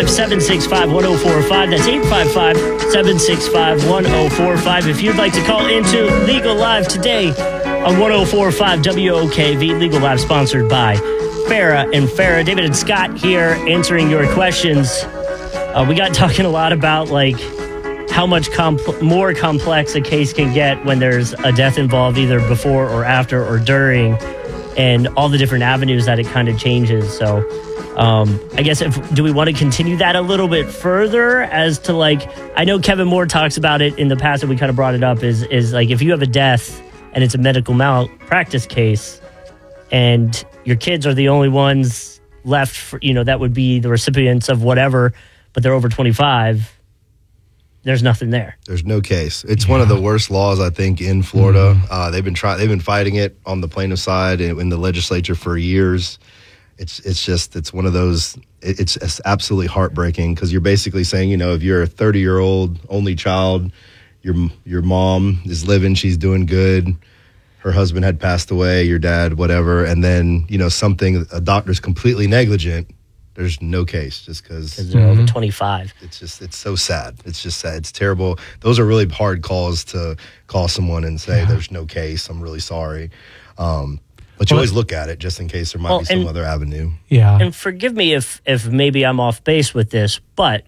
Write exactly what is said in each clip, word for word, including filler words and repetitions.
five, seven six five, one oh four five. That's eight five five, seven six five, one oh four five. If you'd like to call into Legal Live today on one oh four five W O K V, Legal Live sponsored by Farah and Farah. David and Scott here answering your questions. Uh, we got talking a lot about like how much compl- more complex a case can get when there's a death involved, either before or after or during, and all the different avenues that it kind of changes. So um, I guess if do we want to continue that a little bit further as to like, I know Kevin Moore talks about it in the past and we kind of brought it up is, is like if you have a death and it's a medical malpractice case and your kids are the only ones left, for, you know, that would be the recipients of whatever, but they're over twenty-five, there's nothing there. There's no case. It's yeah. one of the worst laws, I think, in Florida. Mm-hmm. Uh, they've been trying. They've been fighting it on the plaintiff side in, in the legislature for years. It's it's just it's one of those. It, it's, it's absolutely heartbreaking because you're basically saying, you know, if you're a thirty year old only child, your your mom is living, she's doing good. Her husband had passed away, your dad, whatever, and then you know something. A doctor's completely negligent. There's no case just because they're mm-hmm. over twenty-five. It's just, it's so sad. It's just sad. It's terrible. Those are really hard calls to call someone and say, yeah. there's no case. I'm really sorry. Um, but you well, always look at it just in case there might well, be some and, other avenue. Yeah. And forgive me if, if maybe I'm off base with this, but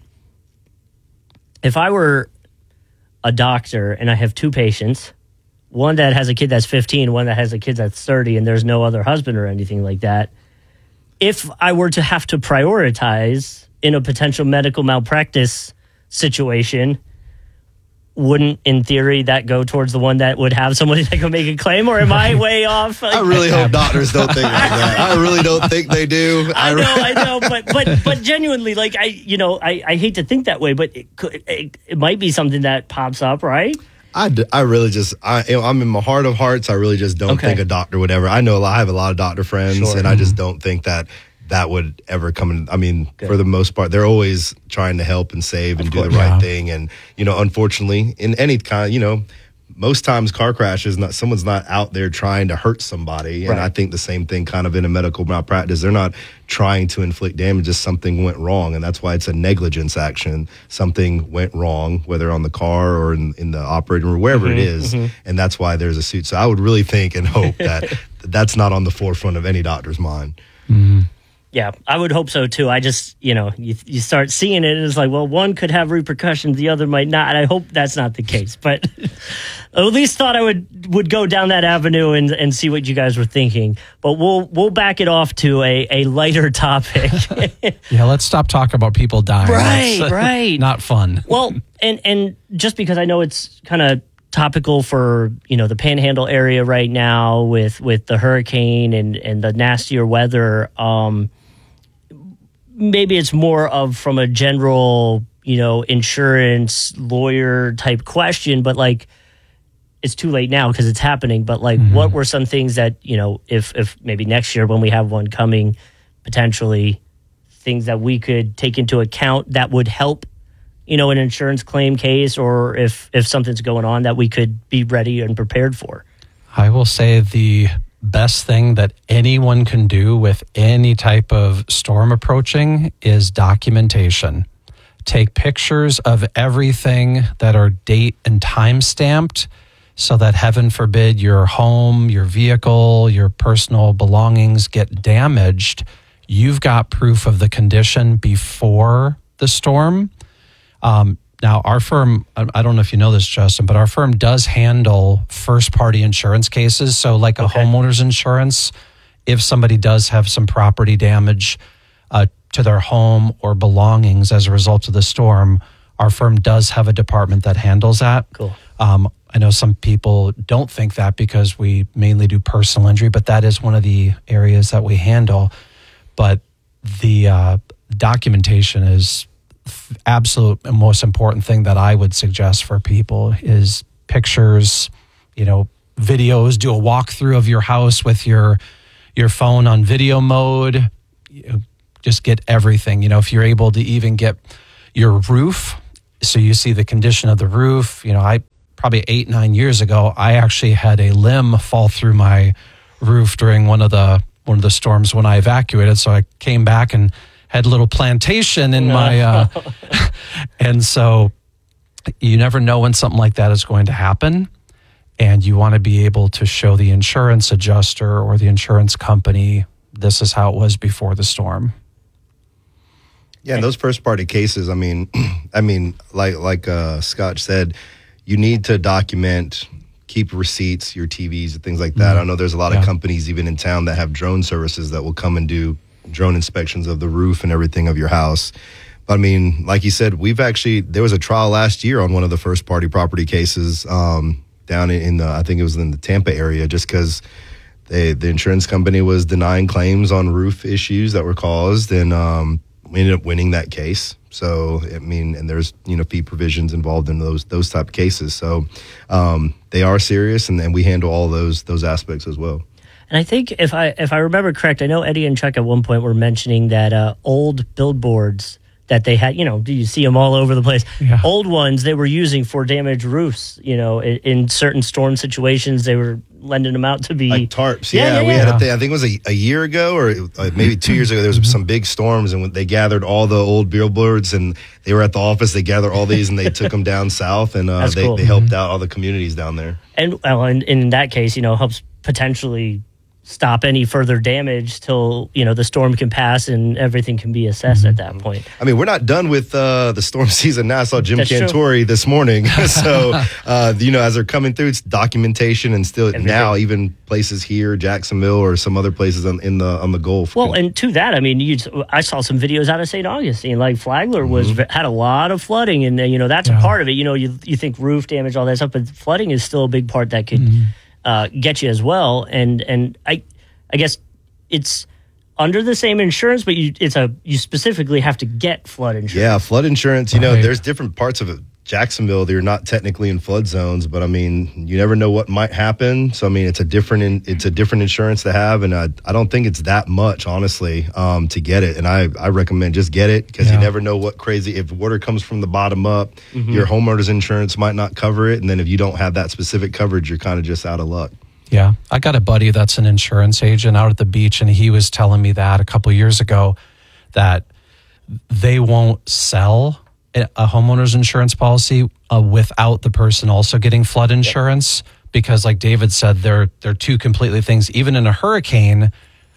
if I were a doctor and I have two patients, one that has a kid that's fifteen, one that has a kid that's thirty, and there's no other husband or anything like that, if I were to have to prioritize in a potential medical malpractice situation, wouldn't, in theory, that go towards the one that would have somebody that could make a claim? Or am I way off? Like, I really hope doctors don't think like that. I really don't think they do. I know, I know, but but but genuinely, like I, you know, I, I hate to think that way, but it could, it, it might be something that pops up, right? I, d- I really just, I, you know, I'm in my heart of hearts, I really just don't okay. think a doctor would ever, I know a lot, I have a lot of doctor friends, sure. and mm-hmm. I just don't think that that would ever come in. I mean, Good. For the most part, they're always trying to help and save and of do course. the right yeah. thing. And, you know, unfortunately, in any kind, you know, most times car crashes, not someone's not out there trying to hurt somebody. And right. I think the same thing kind of in a medical malpractice. They're not trying to inflict damage, just something went wrong. And that's why it's a negligence action. Something went wrong, whether on the car or in, in the operating room, wherever mm-hmm, it is. Mm-hmm. And that's why there's a suit. So I would really think and hope that that's not on the forefront of any doctor's mind. Mm-hmm. Yeah, I would hope so too. I just, you know, you you start seeing it and it's like, well, one could have repercussions, the other might not. And I hope that's not the case. But at least thought I would would go down that avenue and, and see what you guys were thinking. But we'll we'll back it off to a, a lighter topic. Yeah, let's stop talking about people dying. Right, That's, uh, right. Not fun. Well, and and just because I know it's kind of topical for, you know, the Panhandle area right now with with the hurricane and, and the nastier weather, um, maybe it's more of from a general, you know, insurance lawyer type question, but like it's too late now because it's happening. But like, mm-hmm. what were some things that, you know, if, if maybe next year when we have one coming, potentially things that we could take into account that would help, you know, an insurance claim case, or if, if something's going on that we could be ready and prepared for? I will say the best thing that anyone can do with any type of storm approaching is documentation. Take pictures of everything that are date and time stamped so that, heaven forbid, your home, your vehicle, your personal belongings get damaged. You've got proof of the condition before the storm. Um, Now, our firm, I don't know if you know this, Justin, but our firm does handle first-party insurance cases. So like a okay. homeowner's insurance, if somebody does have some property damage uh, to their home or belongings as a result of the storm, our firm does have a department that handles that. Cool. Um, I know some people don't think that because we mainly do personal injury, but that is one of the areas that we handle. But the uh, documentation is absolute and most important thing that I would suggest for people is pictures, you know, videos. Do a walkthrough of your house with your your phone on video mode. You know, just get everything. You know, if you're able to even get your roof, so you see the condition of the roof. You know, I probably eight nine years ago, I actually had a limb fall through my roof during one of the one of the storms when I evacuated. So I came back and had a little plantation in my, uh, and so you never know when something like that is going to happen. And you want to be able to show the insurance adjuster or the insurance company, this is how it was before the storm. Yeah, and those first party cases, I mean, I mean, like like uh, Scott said, you need to document, keep receipts, your T Vs and things like that. Mm-hmm. I know there's a lot yeah. of companies even in town that have drone services that will come and do drone inspections of the roof and everything of your house. But I mean, like you said, we've actually, there was a trial last year on one of the first party property cases. Um, down in the, I think it was in the Tampa area, just because they the insurance company was denying claims on roof issues that were caused, and um, we ended up winning that case. So, I mean, and there's, you know, fee provisions involved in those those type of cases. So um, they are serious, and, and we handle all those those aspects as well. And I think if I if I remember correct, I know Eddie and Chuck at one point were mentioning that uh, old billboards that they had, you know, do you see them all over the place? Yeah. Old ones they were using for damaged roofs, you know, in, in certain storm situations, they were lending them out to be like tarps. Yeah, yeah, yeah we yeah. had a thing. I think it was a, a year ago or uh, maybe two years ago. There was some big storms, and when they gathered all the old billboards, and they were at the office. They gathered all these, and they took them down south, and uh, they, cool. they helped out all the communities down there. And well, in, in that case, you know, helps potentially stop any further damage till, you know, the storm can pass and everything can be assessed mm-hmm. at that point. I mean, we're not done with uh, the storm season now. I saw Jim That's Cantore true. this morning. so, uh, you know, as they're coming through, it's documentation, and still Everything. now even places here, Jacksonville or some other places on, in the on the Gulf. Well, and to that, I mean, you, I saw some videos out of Saint Augustine. Like Flagler was mm-hmm. had a lot of flooding, and, you know, that's yeah. a part of it. You know, you, you think roof damage, all that stuff, but flooding is still a big part that could mm-hmm. uh, get you as well. And, and I... I guess it's under the same insurance, but you it's a you specifically have to get flood insurance. Yeah, flood insurance. You know, right. there's different parts of it. Jacksonville, they're not technically in flood zones, but I mean, you never know what might happen. So I mean, it's a different it's a different insurance to have, and I I don't think it's that much, honestly, um, to get it. And I I recommend just get it, because yeah. you never know what crazy, if water comes from the bottom up, mm-hmm. your homeowner's insurance might not cover it, and then if you don't have that specific coverage, you're kind of just out of luck. Yeah, I got a buddy that's an insurance agent out at the beach, and he was telling me that a couple of years ago that they won't sell a homeowner's insurance policy uh, without the person also getting flood insurance, yep. because like David said, they're, they're two completely things. Even in a hurricane,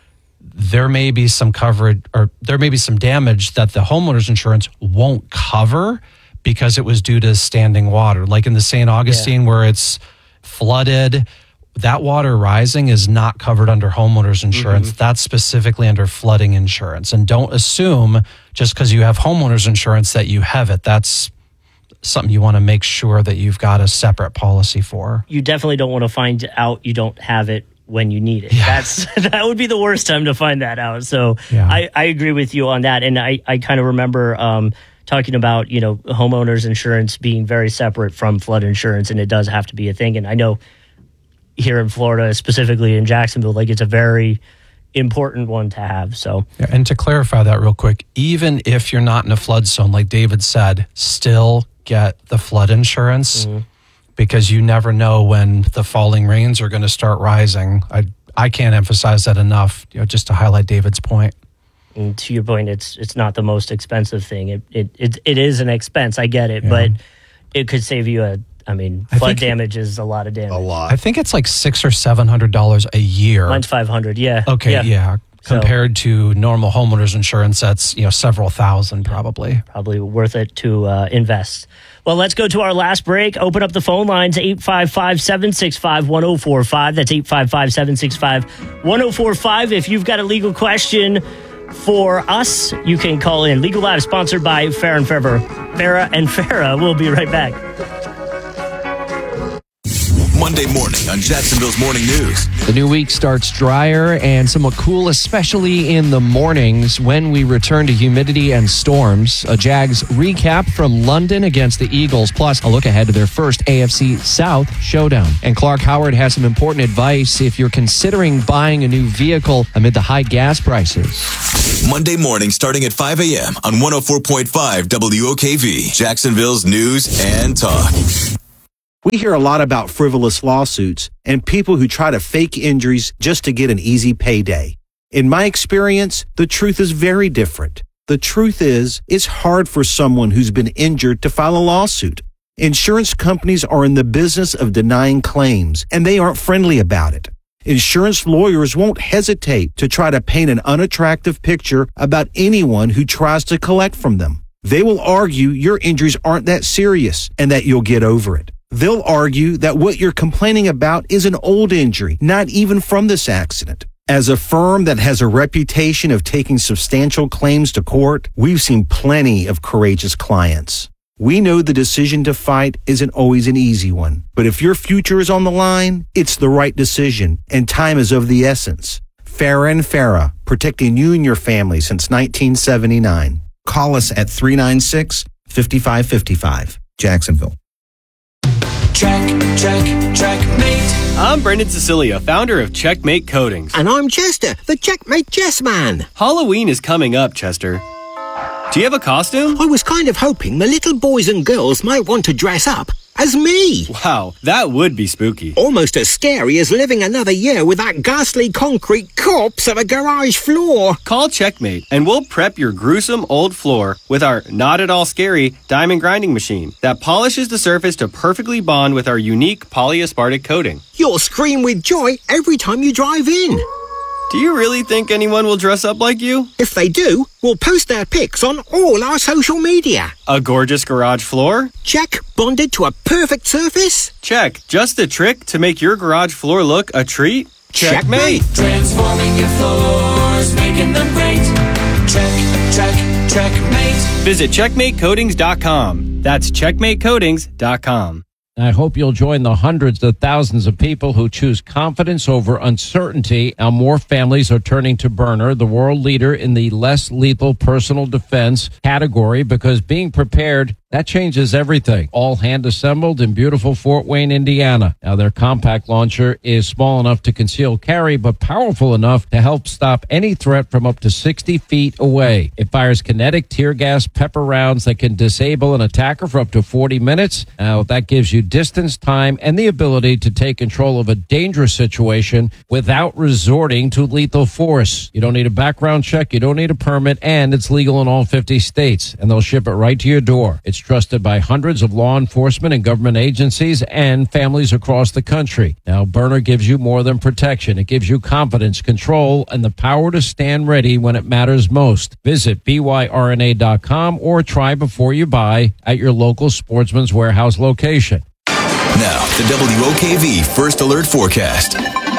there may be some coverage or there may be some damage that the homeowner's insurance won't cover because it was due to standing water. Like in the Saint Augustine yeah. where it's flooded, that water rising is not covered under homeowner's insurance. Mm-hmm. That's specifically under flooding insurance. And don't assume just because you have homeowner's insurance that you have it. That's something you want to make sure that you've got a separate policy for. You definitely don't want to find out you don't have it when you need it. Yeah. That's that would be the worst time to find that out. So yeah. I, I agree with you on that. And I, I kind of remember um, talking about, you know, homeowner's insurance being very separate from flood insurance, and it does have to be a thing. And I know here in Florida, specifically in Jacksonville, like it's a very important one to have. So, yeah, and to clarify that real quick, even if you're not in a flood zone, like David said, still get the flood insurance mm-hmm. because you never know when the falling rains are going to start rising. I I can't emphasize that enough, you know, just to highlight David's point. And to your point, it's it's not the most expensive thing. It it it, it is an expense. I get it, yeah. but it could save you a. I mean, flood I damage is a lot of damage. A lot. I think it's like six or seven hundred dollars a year. Mine's five hundred. Yeah. Okay. Yeah. yeah. Compared so, to normal homeowners insurance, that's you know several thousand probably. Probably worth it to uh, invest. Well, let's go to our last break. Open up the phone lines eight five five, seven six five, one oh four five. That's eight five five, seven six five, one oh four five. If you've got a legal question for us, you can call in. Legal Live, sponsored by Farah and Farah. Farah and Farah. We'll be right back. Monday morning on Jacksonville's Morning News. The new week starts drier and somewhat cool, especially in the mornings when we return to humidity and storms. A Jags recap from London against the Eagles, plus a look ahead to their first A F C South showdown. And Clark Howard has some important advice if you're considering buying a new vehicle amid the high gas prices. Monday morning starting at five a.m. on one oh four point five W O K V, Jacksonville's News and Talk. We hear a lot about frivolous lawsuits and people who try to fake injuries just to get an easy payday. In my experience, the truth is very different. The truth is, it's hard for someone who's been injured to file a lawsuit. Insurance companies are in the business of denying claims, and they aren't friendly about it. Insurance lawyers won't hesitate to try to paint an unattractive picture about anyone who tries to collect from them. They will argue your injuries aren't that serious and that you'll get over it. They'll argue that what you're complaining about is an old injury, not even from this accident. As a firm that has a reputation of taking substantial claims to court, we've seen plenty of courageous clients. We know the decision to fight isn't always an easy one, but if your future is on the line, it's the right decision, and time is of the essence. Farah and Farah, protecting you and your family since nineteen seventy-nine. Call us at three nine six, five five five five, Jacksonville. Check, check, checkmate. I'm Brendan Cecilia, founder of Checkmate Coatings. And I'm Chester, the Checkmate Chess Man. Halloween is coming up, Chester. Do you have a costume? I was kind of hoping the little boys and girls might want to dress up as me. Wow, that would be spooky. Almost as scary as living another year with that ghastly concrete corpse of a garage floor. Call Checkmate and we'll prep your gruesome old floor with our not at all scary diamond grinding machine that polishes the surface to perfectly bond with our unique polyaspartic coating. You'll scream with joy every time you drive in. Do you really think anyone will dress up like you? If they do, we'll post their pics on all our social media. A gorgeous garage floor? Check. Bonded to a perfect surface? Check. Just the trick to make your garage floor look a treat? Checkmate. Transforming your floors, making them great. Check, check, checkmate. Visit checkmate coatings dot com. That's checkmate coatings dot com. I hope you'll join the hundreds of thousands of people who choose confidence over uncertainty. Now, more families are turning to Byrna, the world leader in the less lethal personal defense category, because being prepared, that changes everything. All hand assembled in beautiful Fort Wayne, Indiana. Now, their compact launcher is small enough to conceal carry, but powerful enough to help stop any threat from up to sixty feet away. It fires kinetic tear gas pepper rounds that can disable an attacker for up to forty minutes. Now, that gives you distance, time, and the ability to take control of a dangerous situation without resorting to lethal force. You don't need a background check, you don't need a permit, and it's legal in all fifty states, and they'll ship it right to your door. It's trusted by hundreds of law enforcement and government agencies and families across the country. Now, Byrna gives you more than protection. It gives you confidence, control, and the power to stand ready when it matters most. Visit B Y R N A dot com or try before you buy at your local Sportsman's Warehouse location. Now, the W O K V First Alert Forecast.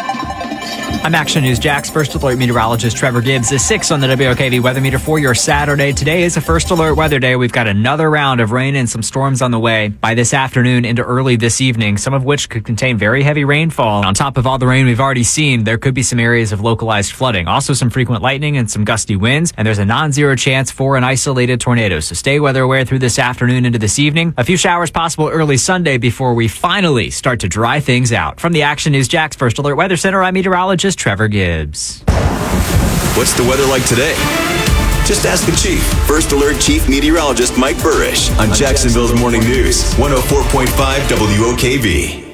I'm Action News Jack's First Alert meteorologist Trevor Gibbs is six on the W O K V weather meter for your Saturday. Today is a First Alert weather day. We've got another round of rain and some storms on the way by this afternoon into early this evening, some of which could contain very heavy rainfall. On top of all the rain we've already seen, there could be some areas of localized flooding. Also some frequent lightning and some gusty winds, and there's a non-zero chance for an isolated tornado. So stay weather aware through this afternoon into this evening. A few showers possible early Sunday before we finally start to dry things out. From the Action News Jack's First Alert Weather Center, I'm meteorologist Trevor Gibbs. What's the weather like today? Just ask the Chief. First Alert Chief Meteorologist Mike Burrish on Jacksonville's Morning News, one oh four point five W O K V.